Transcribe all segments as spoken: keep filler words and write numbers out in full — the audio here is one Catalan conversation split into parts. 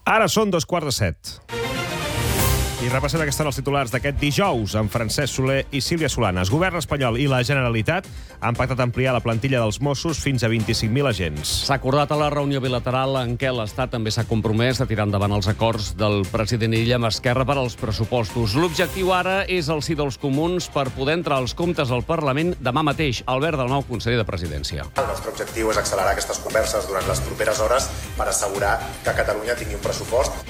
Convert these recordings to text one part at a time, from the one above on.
Ara són dos quarts de set. I repassem aquests són els titulars d'aquest dijous amb Francesc Soler i Sílvia Solanes. Govern espanyol i la Generalitat han pactat ampliar la plantilla dels Mossos fins a vint-i-cinc mil agents. S'ha acordat a la reunió bilateral en què l'Estat també s'ha compromès a tirar endavant els acords del president Illa amb Esquerra per als pressupostos. L'objectiu ara és el sí dels comuns per poder entrar als comptes al Parlament demà mateix. Albert Dalmau, conseller de Presidència. El nostre objectiu és accelerar aquestes converses durant les properes hores per assegurar que Catalunya tingui un pressupost.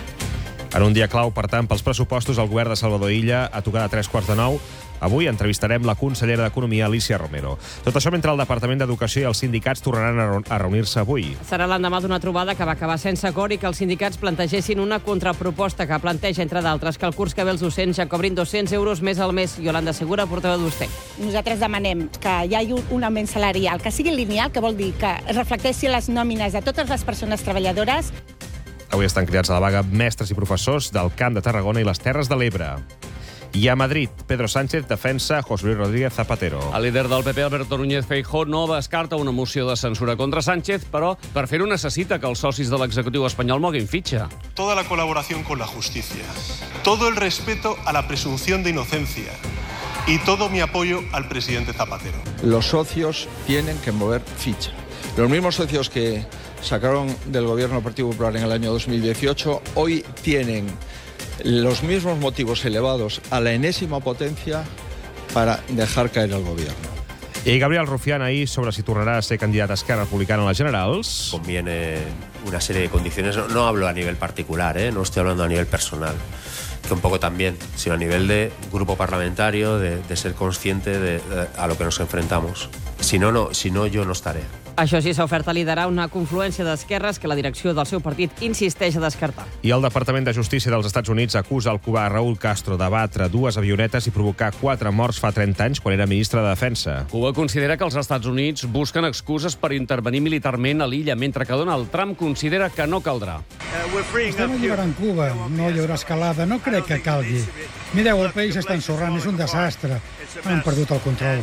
En un dia clau, per tant, pels pressupostos, el govern de Salvador Illa a tocar de tres quarts de nou. Avui entrevistarem la consellera d'Economia, Alícia Romero. Tot això mentre el Departament d'Educació i els sindicats tornaran a reunir-se avui. Serà l'endemà d'una trobada que va acabar sense acord i que els sindicats plantegessin una contraproposta que planteja, entre d'altres, que el curs que ve els docents ja cobrin dos-cents euros més al mes. Iolanda Segura, portaveu d'Ustec. Nosaltres demanem que hi hagi un augment salarial, que sigui lineal, que vol dir que es reflecteixi les nòmines de totes les persones treballadores. Avui estan cridats a la vaga mestres i professors del Camp de Tarragona i les Terres de l'Ebre. I a Madrid, Pedro Sánchez defensa José Luis Rodríguez Zapatero. El líder del P P, Alberto Núñez Feijóo, no descarta una moció de censura contra Sánchez, però per fer-ho necessita que els socis de l'executiu espanyol moguin fitxa. Toda la colaboración con la justicia, todo el respeto a la presunción de inocencia y todo mi apoyo al presidente Zapatero. Los socios tienen que mover ficha. Los mismos socios que sacaron del gobierno del Partido Popular en el año dos mil dieciocho, hoy tienen los mismos motivos elevados a la enésima potencia para dejar caer el gobierno. I Gabriel Rufián ahir sobre si tornarà a ser candidat a Esquerra Republicana en les generals. Conviene una serie de condiciones, no, no hablo a nivel particular, ¿eh? No estoy hablando a nivel personal, que un poco también, sino a nivel de grupo parlamentario, de, de ser consciente de, de a lo que nos enfrentamos. Si no, no, si no, yo no estaré. Això sí, s'ha ofert a liderar una confluència d'esquerres que la direcció del seu partit insisteix a descartar. I el Departament de Justícia dels Estats Units acusa el cubà Raúl Castro d'abatre dues avionetes i provocar quatre morts fa trenta anys quan era ministre de Defensa. Cuba considera que els Estats Units busquen excuses per intervenir militarment a l'illa, mentre que Donald Trump considera que no caldrà. Estem alliberant Cuba, no hi haurà escalada, no crec que calgui. Mireu, el país està ensorrant, és un desastre. Han perdut el control.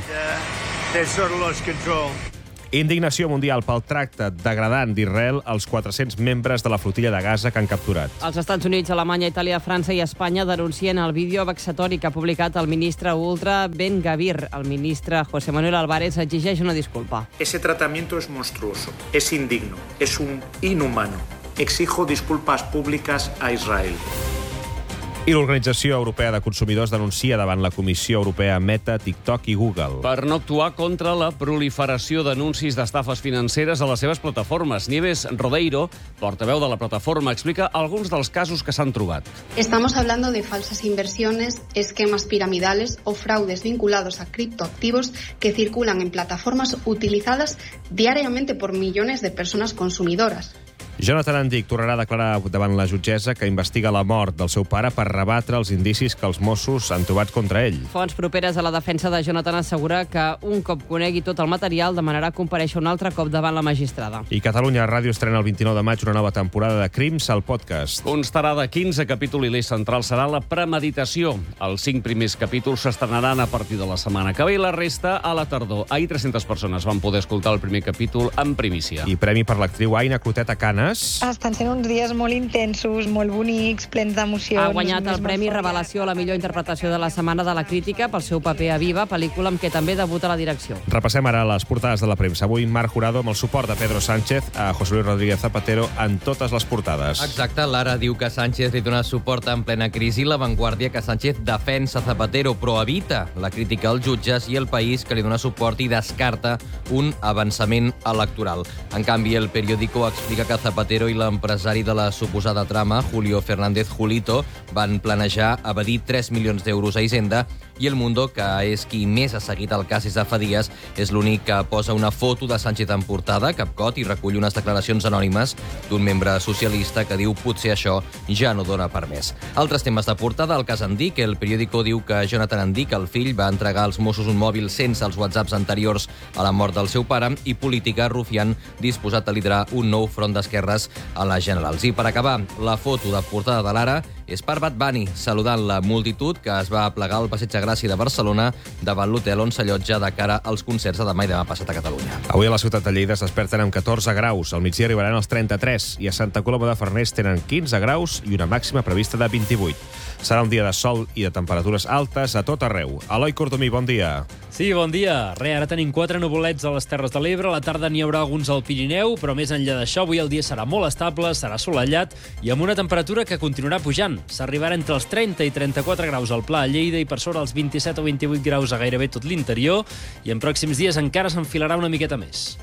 Indignació mundial pel tracte degradant d'Israel als quatre-cents membres de la flotilla de Gaza que han capturat. Els Estats Units, Alemanya, Itàlia, França i Espanya denuncien el vídeo vexatori que ha publicat el ministre ultra Ben Gavir. El ministre José Manuel Álvarez exigeix una disculpa. Ese tratamiento es monstruoso, es indigno, es un inhumano. Exijo disculpas públicas a Israel. I l'Organització Europea de Consumidors denuncia davant la Comissió Europea Meta, TikTok i Google. Per no actuar contra la proliferació d'anuncis d'estafes financeres a les seves plataformes. Nieves Rodeiro, portaveu de la plataforma, explica alguns dels casos que s'han trobat. Estamos hablando de falsas inversiones, esquemas piramidales o fraudes vinculados a criptoactivos que circulan en plataformas utilizadas diariamente por millones de personas consumidoras. Jonathan Andic tornarà a declarar davant la jutgessa que investiga la mort del seu pare per rebatre els indicis que els Mossos han trobat contra ell. Fonts properes a la defensa de Jonathan assegura que un cop conegui tot el material demanarà comparèixer un altre cop davant la magistrada. I Catalunya Ràdio estrena el vint-i-nou de maig una nova temporada de Crims al podcast. Constarà de quinze capítols i l'eix central serà la premeditació. Els cinc primers capítols s'estrenaran a partir de la setmana que ve i la resta a la tardor. Ahir tres-centes persones van poder escoltar el primer capítol en primícia. I premi per l'actriu Aina Clotet a Canes. Estan sent uns dies molt intensos, molt bonics, plens d'emocions. Ha guanyat el Premi Revelació a la millor interpretació de la Setmana de la Crítica pel seu paper a Viva, pel·lícula amb què també debuta la direcció. Repassem ara les portades de la premsa. Avui Marc Jurado amb el suport de Pedro Sánchez a José Luis Rodríguez Zapatero en totes les portades. Exacte, l'Ara diu que Sánchez li dona suport en plena crisi, La Vanguardia que Sánchez defensa Zapatero però evita la crítica als jutges i El País que li dona suport i descarta un avançament electoral. En canvi, El Periódico explica que Zapatero i l'empresari de la suposada trama, Julio Fernández Julito, van planejar evadir tres milions d'euros a Hisenda i El Mundo, que és qui més ha seguit el cas des de fa dies, és l'únic que posa una foto de Sánchez en portada, capcot, i recull unes declaracions anònimes d'un membre socialista que diu potser això ja no dona per més. Altres temes de portada, el cas Andic. El Periódico diu que Jonathan Andic, el fill, va entregar als Mossos un mòbil sense els whatsapps anteriors a la mort del seu pare, i Política, Rufián, disposat a liderar un nou front d'esquerres a les generals. I per acabar, la foto de portada de l'Ara és per Bad Bunny, saludant la multitud que es va aplegar al Passeig de Gràcia de Barcelona davant l'hotel on s'allotja de cara als concerts de demà i demà passat a Catalunya. Avui a la ciutat de Lleida es desperten amb catorze graus, al migdia arribaran als trenta-tres i a Santa Coloma de Farners tenen quinze graus i una màxima prevista de vint-i-vuit. Serà un dia de sol i de temperatures altes a tot arreu. Eloi Cordomí, bon dia. Sí, bon dia. Re, ara tenim quatre nuvolets a les Terres de l'Ebre, a la tarda n'hi haurà alguns al Pirineu, però més enllà d'això, avui el dia serà molt estable, serà assolellat i amb una temperatura que continuarà pujant. S'arribarà entre els trenta i trenta-quatre graus al Pla a Lleida i per sobre els vint-i-set o vint-i-vuit graus a gairebé tot l'interior i en pròxims dies encara s'enfilarà una miqueta més.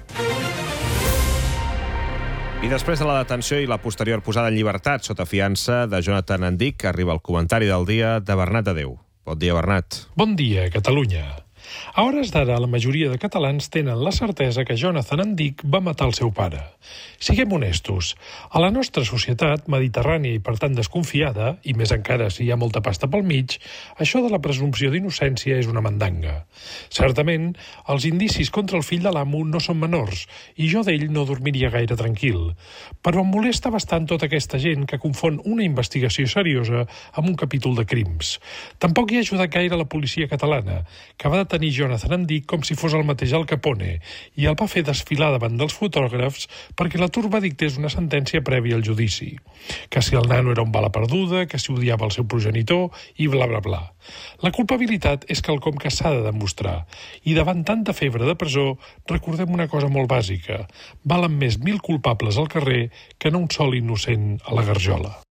I després de la detenció i la posterior posada en llibertat sota fiança de Jonathan Andic, arriba el comentari del dia de Bernat Adeu. Bon dia, Bernat. Bon dia, Catalunya. A hores d'ara, la majoria de catalans tenen la certesa que Jonathan Andic va matar el seu pare. Siguem honestos, a la nostra societat mediterrània i per tant desconfiada, i més encara si hi ha molta pasta pel mig, això de la presumpció d'innocència és una mandanga. Certament, els indicis contra el fill de l'amo no són menors, i jo d'ell no dormiria gaire tranquil. Però em molesta bastant tota aquesta gent que confon una investigació seriosa amb un capítol de crims. Tampoc hi ha ajudat gaire la policia catalana, que va detenir Jonathan Andic com si fos el mateix Al Capone i el va fer desfilar davant dels fotògrafs perquè la turba dictés una sentència prèvia al judici. Que si el nano era un bala perduda, que si odiava el seu progenitor i bla bla bla. La culpabilitat és quelcom que s'ha de demostrar i davant tanta febre de presó recordem una cosa molt bàsica. Valen més mil culpables al carrer que no un sol innocent a la garjola.